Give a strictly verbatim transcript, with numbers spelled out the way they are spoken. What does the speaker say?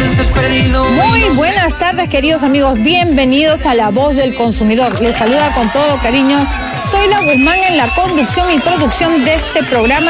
Muy buenas tardes, queridos amigos, bienvenidos a La Voz del Consumidor. Les saluda con todo cariño Zoila Guzmán en la conducción y producción de este programa.